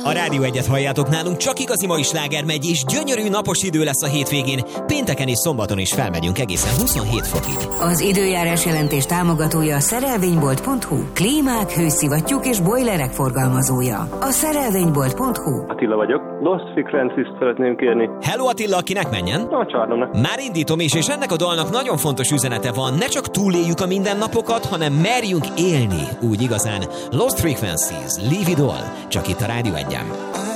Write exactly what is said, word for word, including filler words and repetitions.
A Rádió Egyet halljátok, nálunk csak igazi mai sláger megy, és gyönyörű napos idő lesz a hétvégén. Pénteken és szombaton is felmegyünk egészen huszonhét fokig. Az időjárás jelentés támogatója a szerelvénybolt pont hu. Klímák, hőszivattyúk és bojlerek forgalmazója. A szerelvénybolt pont hu. Attila vagyok. Lost Frequencies-t szeretném kérni. Hello Attila, kinek menjen? A csárnomnak. Már indítom is, és ennek a dalnak nagyon fontos üzenete van. Ne csak túléljük a mindennapokat, hanem merjünk élni. Úgy igazán. Lost Frequencies, Leave It All. Csak itt a Rádió Egyen.